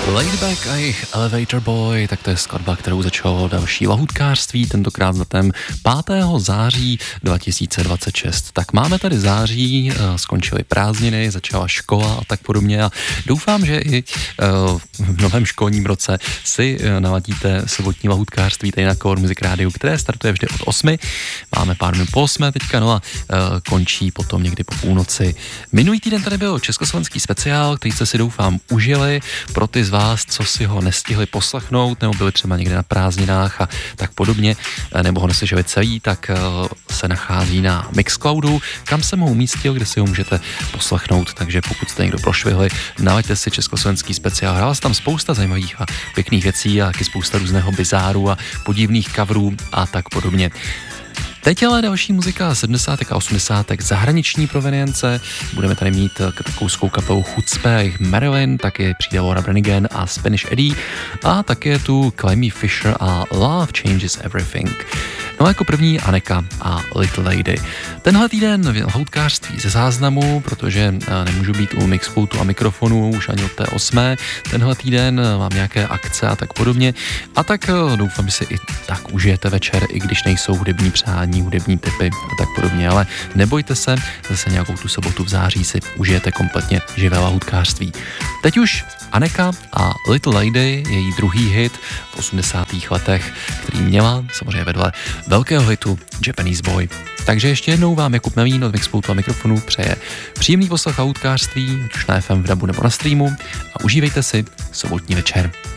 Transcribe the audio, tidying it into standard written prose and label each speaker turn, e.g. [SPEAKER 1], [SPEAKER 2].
[SPEAKER 1] Laidback a jejich Elevator Boy, tak to je skladba, kterou začalo další lahůdkářství, tentokrát s datem 5. září 2026. Tak máme tady září, skončily prázdniny, začala škola a tak podobně a doufám, že i v novém školním roce si naladíte sobotní lahůdkářství tady na Core Music Radio, které startuje vždy od 8. Máme pár minut po 8 teďka, no a končí potom někdy po půlnoci. Minulý týden tady byl československý speciál, který jste si doufám užili, pro ty z vás, co si ho nestihli poslechnout, nebo byli třeba někde na prázdninách a tak podobně, nebo ho neslyšeli celý, tak se nachází na Mixcloudu, kam jsem ho umístil, kde si ho můžete poslechnout, takže pokud jste někdo prošvihli, nalaďte si československý speciál. Hrála se tam spousta zajímavých a pěkných věcí a taky spousta různého bizáru a podivných coverů a tak podobně. Teď ale další muzika 70. a 80. zahraniční provenience. Budeme tady mít takovou kapelu Chutzpe, jejich Marilyn, taky přijde Laura Branigan a Spanish Eddie a také tu Clemmy Fisher a Love Changes Everything. No a jako první Aneka a Little Lady. Tenhle týden lahůdkářství ze záznamu, protože nemůžu být u mixpultu a mikrofonu už ani od té 8. Tenhle týden mám nějaké akce a tak podobně. A tak doufám, že si i tak užijete večer, i když nejsou hudební přání, hudební typy a tak podobně. Ale nebojte se, zase nějakou tu sobotu v září si užijete kompletně živé lahůdkářství. Teď už Aneka a Little Lady, její druhý hit v 80. letech, který měla samozřejmě vedle velkého hitu Japanese Boy. Takže ještě jednou vám Jakub Melín od Mixpultu a mikrofonu přeje příjemný poslech lahůdkářství, ať už na FM, v DABu nebo na streamu a užívejte si sobotní večer.